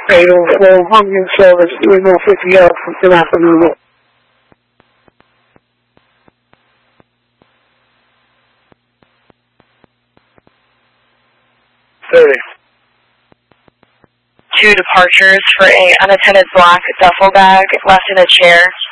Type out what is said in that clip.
804 Pumpkin Service, 350 L from 10 afternoon. 30. 2 departures for a unattended black duffel bag left in a chair